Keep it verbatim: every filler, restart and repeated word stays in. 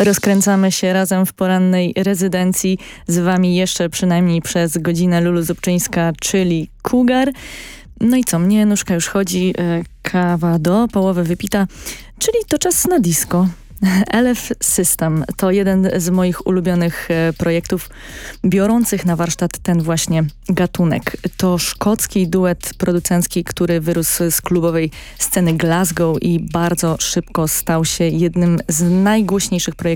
Rozkręcamy się razem w porannej rezydencji. Z wami jeszcze przynajmniej przez godzinę Lulu Zubczyńska, czyli Cougar. No i co, mnie nóżka już chodzi, kawa do połowy wypita, czyli to czas na disco. L F System to jeden z moich ulubionych projektów biorących na warsztat ten właśnie gatunek. To szkocki duet producencki, który wyrósł z klubowej sceny Glasgow i bardzo szybko stał się jednym z najgłośniejszych projektów